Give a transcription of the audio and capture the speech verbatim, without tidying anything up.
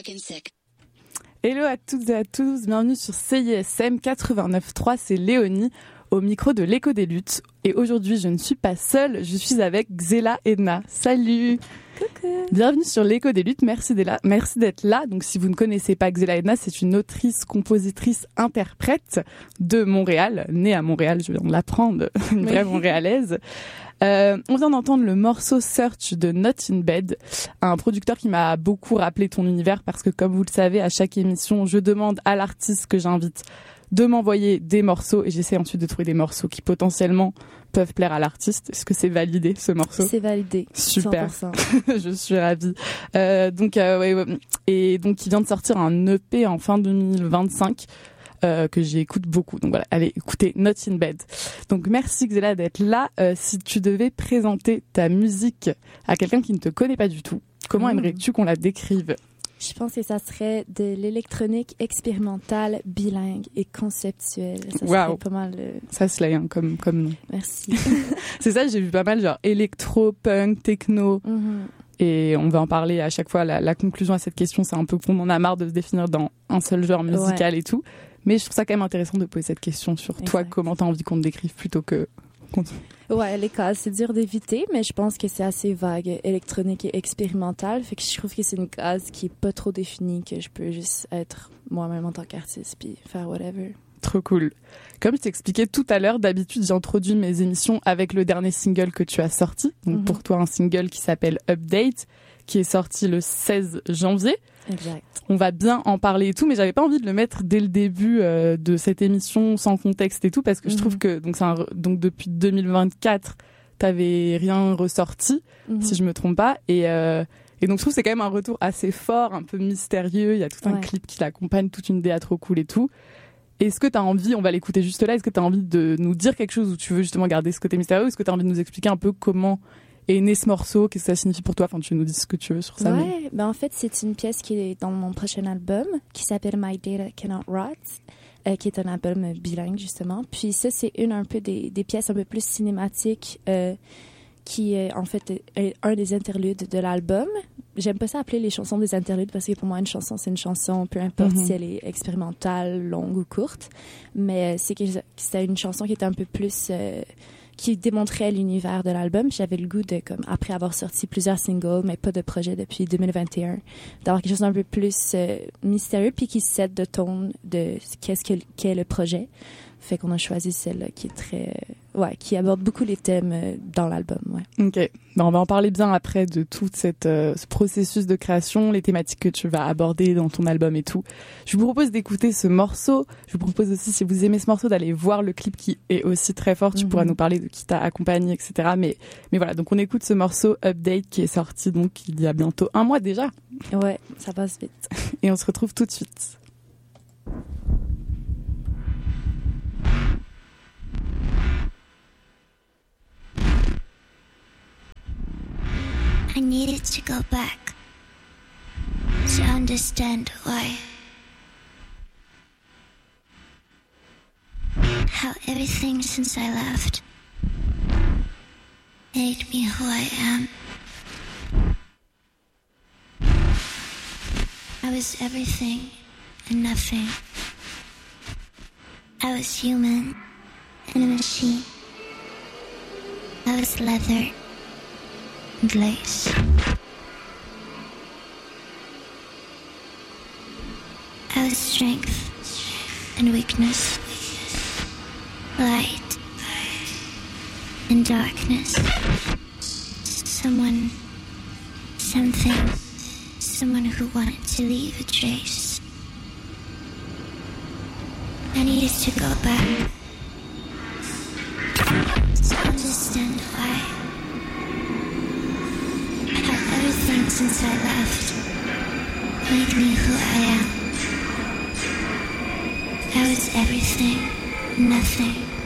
fucking sick. Hello à toutes et à tous, bienvenue sur C I S M quatre-vingt-neuf trois, c'est Léonie au micro de l'écho des luttes. Et aujourd'hui, je ne suis pas seule, je suis avec Xela Edna. Salut. Coucou. Bienvenue sur l'écho des luttes, merci d'être là. Merci d'être là. Donc si vous ne connaissez pas Xela Edna, c'est une autrice, compositrice, interprète de Montréal, née à Montréal, je viens de l'apprendre, une vraie montréalaise. Euh, on vient d'entendre le morceau Search de Not in Bed, un producteur qui m'a beaucoup rappelé ton univers parce que comme vous le savez, à chaque émission, je demande à l'artiste que j'invite de m'envoyer des morceaux et j'essaie ensuite de trouver des morceaux qui potentiellement peuvent plaire à l'artiste. Est-ce que c'est validé ce morceau ? C'est validé. Super. cent pour cent. Je suis ravie. Euh, donc euh, ouais, ouais. Et donc il vient de sortir un E P en fin deux mille vingt-cinq. Euh, que j'écoute beaucoup. Donc voilà, allez, écoutez Not in Bed. Donc merci Xela d'être là. Euh, si tu devais présenter ta musique à quelqu'un qui ne te connaît pas du tout, comment mmh. aimerais-tu qu'on la décrive ? Je pense que ça serait de l'électronique expérimentale, bilingue et conceptuelle. Ça wow. serait pas mal... Euh... Ça se l'a, hein, comme, comme nom. Merci. C'est ça, j'ai vu pas mal genre électro, punk, techno... Mm-hmm. Et on va en parler à chaque fois. La, la conclusion à cette question, c'est un peu qu'on en a marre de se définir dans un seul genre musical ouais. et tout. Mais je trouve ça quand même intéressant de poser cette question sur exact. Toi, comment t'as envie qu'on te décrive plutôt que... Ouais, les cases, c'est dur d'éviter, mais je pense que c'est assez vague, électronique et expérimentale. Fait que je trouve que c'est une case qui est pas trop définie, que je peux juste être moi-même en tant qu'artiste puis faire whatever. Trop cool. Comme je t'expliquais tout à l'heure, d'habitude, j'introduis mes émissions avec le dernier single que tu as sorti. Donc, mm-hmm. pour toi, un single qui s'appelle Update, qui est sorti le seize janvier. Exact. On va bien en parler et tout, mais j'avais pas envie de le mettre dès le début euh, de cette émission sans contexte et tout, parce que mm-hmm. je trouve que, donc, c'est un, donc depuis deux mille vingt-quatre, t'avais rien ressorti, mm-hmm. si je me trompe pas. Et, euh, et donc, je trouve que c'est quand même un retour assez fort, un peu mystérieux. Il y a tout un ouais. clip qui l'accompagne, toute une D A trop cool et tout. Est-ce que tu as envie, on va l'écouter juste là, est-ce que tu as envie de nous dire quelque chose ou tu veux justement garder ce côté mystérieux, ou est-ce que tu as envie de nous expliquer un peu comment est né ce morceau, qu'est-ce que ça signifie pour toi, enfin tu nous dis ce que tu veux sur ça. Ouais, mais... ben en fait c'est une pièce qui est dans mon prochain album qui s'appelle My Data Cannot Rot, euh, qui est un album bilingue justement. Puis ça c'est une un peu des, des pièces un peu plus cinématiques euh, qui est en fait est un des interludes de l'album. J'aime pas ça appeler les chansons des interludes parce que pour moi une chanson c'est une chanson, peu importe mm-hmm. si elle est expérimentale, longue ou courte, mais c'est que c'était une chanson qui était un peu plus euh, qui démontrait l'univers de l'album. J'avais le goût de, comme après avoir sorti plusieurs singles mais pas de projet depuis deux mille vingt et un, d'avoir quelque chose d'un peu plus euh, mystérieux puis qui set de ton de qu'est-ce que qu'est le projet. Fait qu'on a choisi celle-là qui est très... Euh, ouais, qui aborde beaucoup les thèmes euh, dans l'album, ouais. Ok. Ben, on va en parler bien après de tout cette, euh, ce processus de création, les thématiques que tu vas aborder dans ton album et tout. Je vous propose d'écouter ce morceau. Je vous propose aussi, si vous aimez ce morceau, d'aller voir le clip qui est aussi très fort. Tu mm-hmm. pourras nous parler de qui t'a accompagné, et cetera. Mais, mais voilà, donc on écoute ce morceau Update qui est sorti donc il y a bientôt un mois déjà. Ouais, ça passe vite. Et on se retrouve tout de suite. I needed to go back to understand why. How everything since I left made me who I am. I was everything and nothing. I was human and a machine. I was leather and lace. I was strength and weakness, light and darkness. Someone, something, someone who wanted to leave a trace. I needed to go back to understand why. Everything since I left made me who I am. I was everything, nothing.